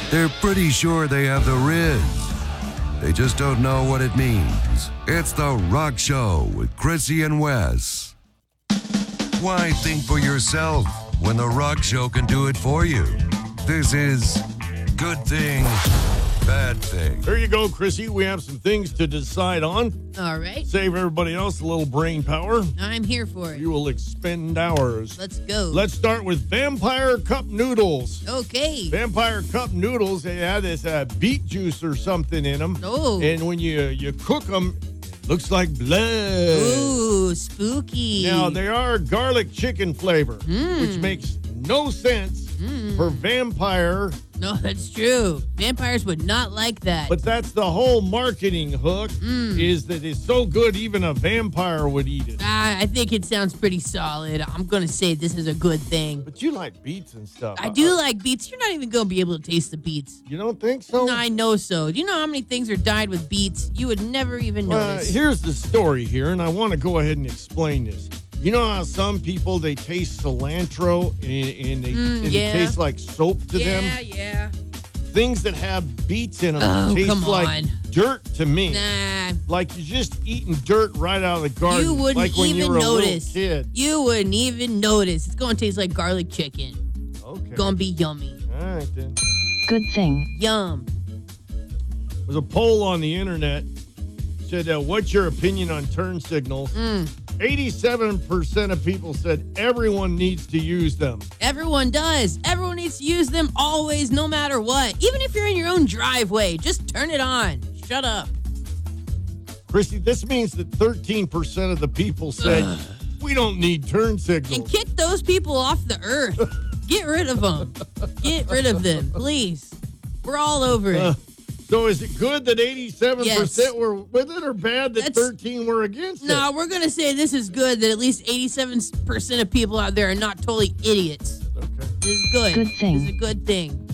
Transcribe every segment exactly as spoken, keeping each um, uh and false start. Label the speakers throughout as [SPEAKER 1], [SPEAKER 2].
[SPEAKER 1] They're pretty sure they have the riz. They just don't know what it means. It's The Rock Show with Chrissy and Wes. Why think for yourself when The Rock Show can do it for you? This is Good Thing, Bad Thing.
[SPEAKER 2] There you go, Chrissy. We have some things to decide on.
[SPEAKER 3] All right.
[SPEAKER 2] Save everybody else a little brain power.
[SPEAKER 3] I'm here for it.
[SPEAKER 2] You will expend hours.
[SPEAKER 3] Let's go.
[SPEAKER 2] Let's start with Vampire Cup Noodles.
[SPEAKER 3] Okay.
[SPEAKER 2] Vampire Cup Noodles, they have this uh, beet juice or something in them.
[SPEAKER 3] Oh.
[SPEAKER 2] And when you, you cook them, it looks like blood.
[SPEAKER 3] Ooh, spooky.
[SPEAKER 2] Now, they are garlic chicken flavor,
[SPEAKER 3] Mm.
[SPEAKER 2] which makes no sense
[SPEAKER 3] Mm.
[SPEAKER 2] for vampire.
[SPEAKER 3] No, that's true. Vampires would not like that.
[SPEAKER 2] But that's the whole marketing hook,
[SPEAKER 3] Mm.
[SPEAKER 2] is that it's so good even a vampire would eat it.
[SPEAKER 3] Ah, I think it sounds pretty solid. I'm going to say this is a good thing.
[SPEAKER 2] But you like beets and stuff.
[SPEAKER 3] I do like beets. You're not even going to be able to taste the beets.
[SPEAKER 2] You don't think so?
[SPEAKER 3] No, I know so. Do you know how many things are dyed with beets? You would never even
[SPEAKER 2] Uh,
[SPEAKER 3] notice.
[SPEAKER 2] here's the story here, and I want to go ahead and explain this. You know how some people, they taste cilantro and, and, they,
[SPEAKER 3] Mm,
[SPEAKER 2] and
[SPEAKER 3] yeah.
[SPEAKER 2] it tastes like soap to them?
[SPEAKER 3] yeah, yeah.
[SPEAKER 2] Things that have beets in them
[SPEAKER 3] Oh,
[SPEAKER 2] taste
[SPEAKER 3] come
[SPEAKER 2] like
[SPEAKER 3] on.
[SPEAKER 2] dirt to me.
[SPEAKER 3] Nah,
[SPEAKER 2] Like you're just eating dirt right out of the garden.
[SPEAKER 3] you wouldn't
[SPEAKER 2] like when
[SPEAKER 3] even
[SPEAKER 2] you were a
[SPEAKER 3] notice.
[SPEAKER 2] little kid.
[SPEAKER 3] You wouldn't even notice. It's going to taste like garlic chicken.
[SPEAKER 2] Okay.
[SPEAKER 3] Going to be yummy.
[SPEAKER 2] All right, then.
[SPEAKER 4] Good thing.
[SPEAKER 3] Yum.
[SPEAKER 2] There's a poll on the internet said, uh, what's your opinion on turn signals?
[SPEAKER 3] Mm.
[SPEAKER 2] eighty-seven percent of people said everyone needs to use them.
[SPEAKER 3] Everyone does. Everyone needs to use them always, no matter what. Even if you're in your own driveway, just turn it on. Shut up.
[SPEAKER 2] Chrissy, this means that thirteen percent of the people said we don't need turn
[SPEAKER 3] And
[SPEAKER 2] signals.
[SPEAKER 3] kick those people off the earth. Get rid of them. Get rid of them, please. We're all over it.
[SPEAKER 2] Uh, so is it good that eighty-seven percent
[SPEAKER 3] Yes.
[SPEAKER 2] were with it or bad that
[SPEAKER 3] That's-
[SPEAKER 2] thirteen were against
[SPEAKER 3] No,
[SPEAKER 2] it?
[SPEAKER 3] we're going to say this is good that at least eighty-seven percent of people out there are not totally idiots.
[SPEAKER 2] Okay.
[SPEAKER 3] This is good.
[SPEAKER 4] Good thing.
[SPEAKER 3] This is a good thing.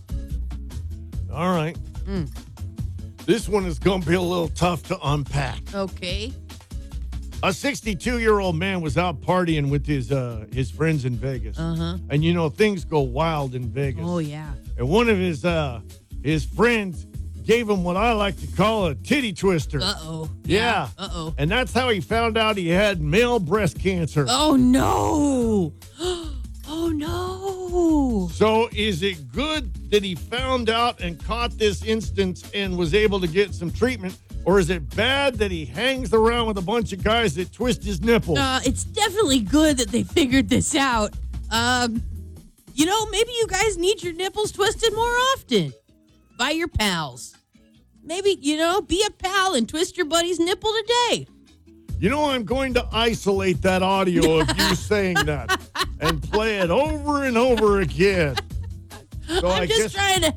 [SPEAKER 2] All right.
[SPEAKER 3] Mm.
[SPEAKER 2] This one is going to be a little tough to unpack.
[SPEAKER 3] Okay.
[SPEAKER 2] A sixty-two-year-old man was out partying with his uh, his friends in Vegas.
[SPEAKER 3] Uh-huh.
[SPEAKER 2] And, you know, things go wild in Vegas.
[SPEAKER 3] Oh, yeah.
[SPEAKER 2] And one of his uh, his friends gave him what I like to call a titty twister.
[SPEAKER 3] Uh-oh.
[SPEAKER 2] Yeah.
[SPEAKER 3] Uh-oh.
[SPEAKER 2] And that's how he found out he had male breast cancer.
[SPEAKER 3] Oh, no. Oh, no.
[SPEAKER 2] So is it good that he found out and caught this instance and was able to get some treatment? Or is it bad that he hangs around with a bunch of guys that twist his nipples?
[SPEAKER 3] Uh, it's definitely good that they figured this out. Um, you know, maybe you guys need your nipples twisted more often by your pals. Maybe, you know, be a pal and twist your buddy's nipple today.
[SPEAKER 2] You know, I'm going to isolate that audio of you saying that and play it over and over again. So
[SPEAKER 3] I'm
[SPEAKER 2] I
[SPEAKER 3] just
[SPEAKER 2] guess
[SPEAKER 3] trying to